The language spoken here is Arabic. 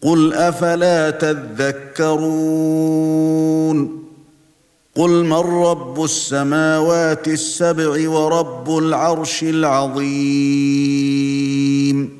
قُلْ أَفَلَا تَذَكَّرُونَ قُلْ مَنْ رَبُّ السَّمَاوَاتِ السَّبْعِ وَرَبُّ الْعَرْشِ الْعَظِيمِ